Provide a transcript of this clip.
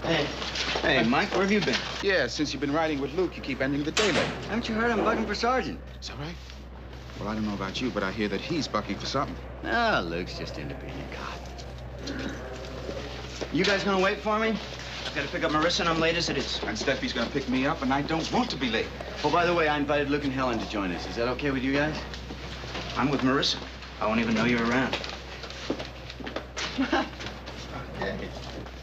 Hey. Hey, Mike, where have you been? Yeah, since you've been riding with Luke, you keep ending the day late. Haven't you heard I'm bucking for sergeant? Is that right? Well, I don't know about you, but I hear that he's bucking for something. Ah, Luke's just into being a cop. You guys gonna wait for me? Gotta pick up Marissa, and I'm late as it is. And Steffi's gonna pick me up, and I don't want to be late. Oh, by the way, I invited Luke and Helen to join us. Is that okay with you guys? I'm with Marissa. I won't even know you're around. Okay.